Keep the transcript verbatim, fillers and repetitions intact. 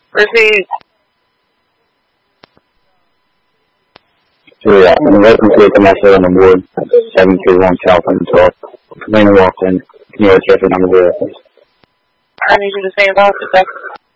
Proceed. Julia, welcome to the commercial on the board, seven two one South and twelve. Commander walked in. Can you check the number there, please? I need you to say about the